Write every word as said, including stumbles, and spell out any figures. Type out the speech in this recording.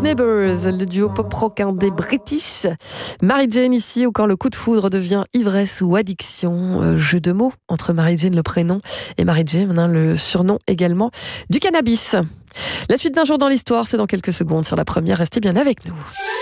Neighbours, le duo pop-rock indé british. Mary Jane ici, ou quand le coup de foudre devient ivresse ou addiction. Euh, jeu de mots entre Mary Jane, le prénom, et Mary Jane, hein, le surnom également du cannabis. La suite d'un jour dans l'histoire, c'est dans quelques secondes sur la première. Restez bien avec nous.